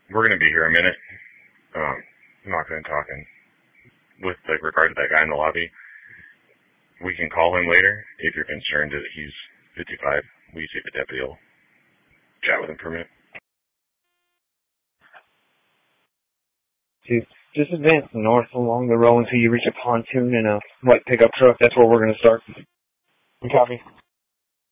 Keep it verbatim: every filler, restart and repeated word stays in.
we're going to be here a minute. Um, I'm not going to talk in, with like, regard to that guy in the lobby. We can call him later if you're concerned that he's fifty-five. We see if the deputy will chat with him for a minute. Dude, just advance north along the road until you reach a pontoon and a white pickup truck. That's where we're going to start. You copy?